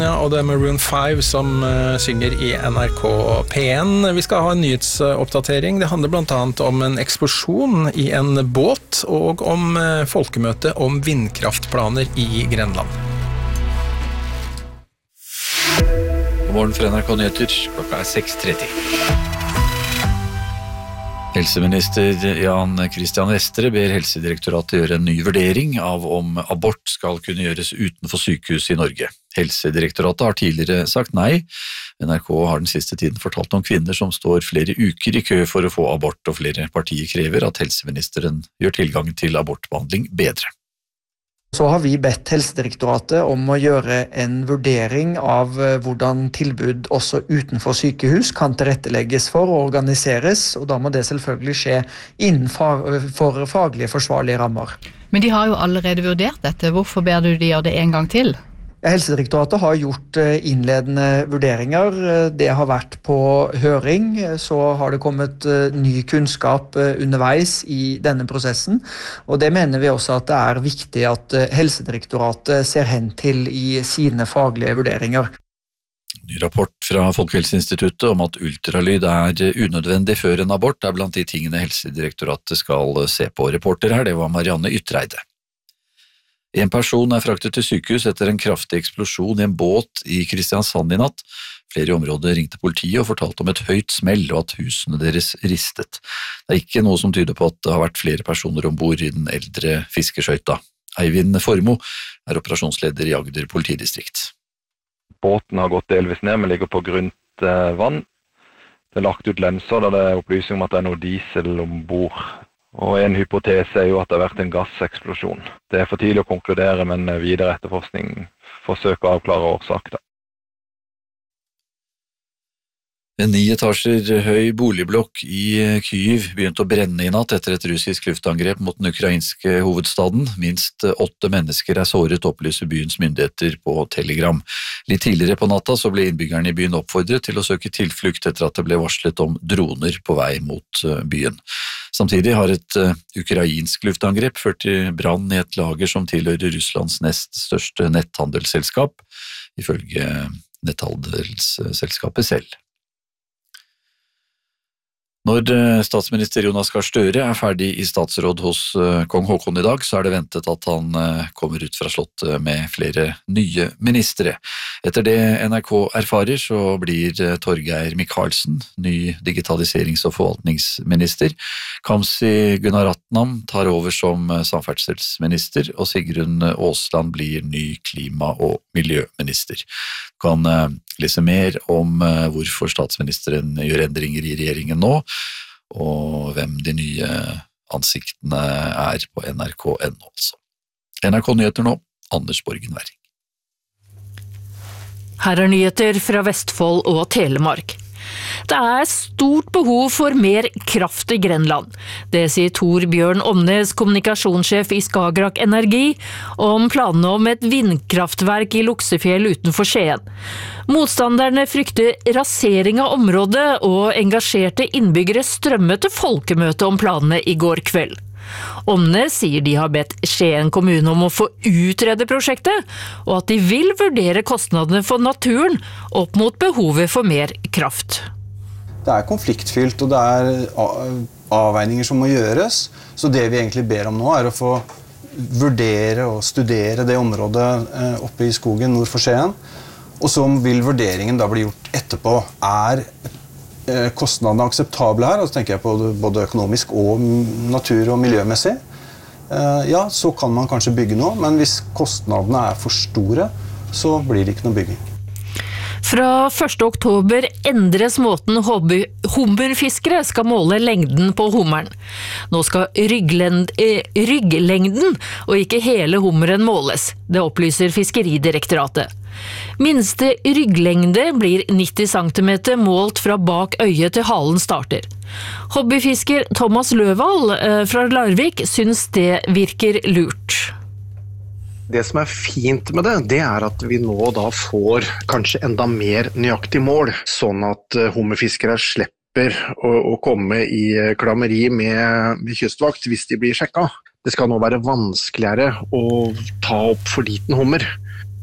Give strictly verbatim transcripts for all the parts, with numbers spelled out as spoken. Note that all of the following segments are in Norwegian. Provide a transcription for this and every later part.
Ja, og det er Maroon five som uh, synger i N R K P en. Vi skal ha en nyhetsoppdatering. Det handler blant annet om en eksplosjon i en båt og om uh, folkemøte om vindkraftplaner i Grenland. God morgen fra N R K Nyheter. Klokka er seks tretti. Helseminister Jan Christian Vestre ber Helsedirektoratet gjøre en ny vurdering av om abort skal kunne gjøres utenfor sykehus i Norge. Helsedirektoratet har tidligere sagt nei. N R K har den siste tiden fortalt om kvinner som står flere uker i kø for å få abort, og flere partier krever at helseministeren gjør tilgang til abortbehandling bedre. Så har vi bedt Helsedirektoratet om å gjøre en vurdering av hvordan tilbud også utenfor sykehus kan tilrettelegges for og organiseres, og da må det selvfølgelig skje innenfor faglige forsvarlige rammer. Men de har jo allerede vurdert dette. Hvorfor ber du de gjøre det en gang til? Helsedirektoratet har gjort innledende vurderinger. Det har vært på høring, så har det kommet ny kunnskap underveis i denne prosessen, og det mener vi også at det er viktig at Helsedirektoratet ser hen til i sine faglige vurderinger. Ny rapport fra Folkehelseinstituttet om at ultralyd er unødvendig før en abort er blant de tingene Helsedirektoratet skal se på. Reporter her, det var Marianne Ytreide. En person er fraktet til sykehus etter en kraftig eksplosjon i en båt i Kristiansand i natt. Flere i området ringte politiet og fortalte om et høyt smell og at husene deres ristet. Det er ikke noe som tyder på at det har vært flere personer ombord i den eldre fiskeskøyta. Eivind Formo er operasjonsleder i Agder politidistrikt. Båten har gått delvis ned, men ligger på grunt vann. Det er lagt ut lenser der det er opplysning om at det er noe diesel ombord. Og en hypotese er jo at det har vært en gasseksplosjon. Det er for tidlig å konkludere, men videre etterforskning forsøker å avklare årsak. En ni etasjer høy boligblokk i Kyiv begynte å brenne i natt etter et russisk luftangrep mot den ukrainske hovedstaden. Minst åtte mennesker er såret, opplyser byens myndigheter på Telegram. Litt tidligere på natta så ble innbyggerne i byen oppfordret til å søke tilflukt etter at det ble varslet om droner på vei mot byen. Samtidig har et ukrainsk luftangrep ført til brann i et lager som tilhører Russlands nest største netthandelsselskap, ifølge netthandelsselskapet selv. Når statsminister Jonas Gahr Støre er ferdig i statsråd hos kong Håkon i dag, så er det ventet at han kommer ut fra slottet med flere nye ministre. Etter det N R K erfarer, så blir Torgeir Micaelsen ny digitaliserings- og forvaltningsminister. Kamzy Gunaratnam tar over som samferdselsminister, og Sigrun Aasland blir ny klima- og miljøminister. Du kan lese mer om hvorfor statsministeren gjør endringer i regjeringen nå, og hvem de nye ansiktene er på N R K punktum no. Altså. N R K Nyheter nå, Anders Borgen Werring. Her er nyheter fra Vestfold og Telemark. Det er stort behov for mer kraft i Grenland. Det sier Tor Bjørn Omnes, kommunikasjonssjef i Skagerrak Energi, om planene om et vindkraftverk i Luksefjell utenfor Skien. Motstanderne frykter rasering av området, og engasjerte innbyggere strømmet til folkemøte om planene i går kveld. Omnes sier de har bedt Skien kommune om å få utrede prosjektet, og at de vil vurdere kostnadene for naturen opp mot behovet for mer kraft. Det er konfliktfylt, og det er avveininger som må gjøres, så det vi egentlig ber om nå er å få vurdere og studere det området oppe i skogen nord for Skien, og så vil vurderingen da bli gjort etterpå. Er kostnadene akseptable her, og så tenker jeg på både økonomisk og natur- og miljømessig, ja, så kan man kanskje bygge noe, men hvis kostnadene er for store, så blir det ikke noe bygging. Fra første oktober endres måten hummerfiskere skal måle lengden på hummeren. Nå skal rygglend, eh, rygglengden og ikke hele hummeren måles, det opplyser Fiskeridirektoratet. Minste rygglengde blir nitti centimeter målt fra bak øyet til halen starter. Hobbyfisker Thomas Løvald eh, fra Larvik synes det virker lurt. Det som er fint med det, det er at vi nå da får kanskje enda mer nøyaktig mål, sånn at hummerfiskere slipper å, å komme i klammeri med, med kystvakt hvis de blir sjekket. Det skal nå være vanskeligere å ta opp for liten hummer.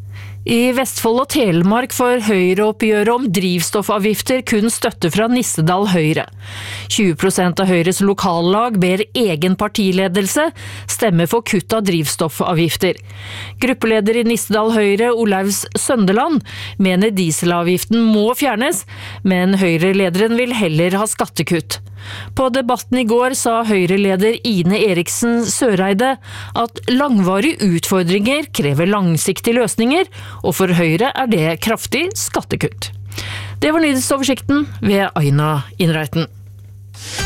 I Vestfold og Telemark får Høyre-oppgjøret om drivstoffavgifter kun støtte fra Nissedal Høyre. tjue prosent av Høyres lokallag ber egen partiledelse stemme for kutt av drivstoffavgifter. Gruppeleder i Nissedal Høyre, Olaus Søndeland, mener dieselavgiften må fjernes, men Høyre-lederen vil heller ha skattekutt. På debatten i går sa Høyre-leder Ine Eriksen Søreide at langvarige utfordringer krever langsiktige løsninger, og for Høyre er det kraftig skattekutt. Det var nyhetsoversikten ved Aina Innreiten.